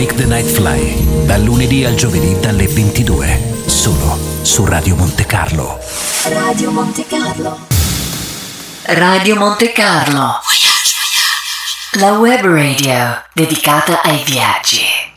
Make the Night Fly, dal lunedì al giovedì dalle 22, solo su Radio Monte Carlo. Radio Monte Carlo. Radio Monte Carlo. La web radio dedicata ai viaggi.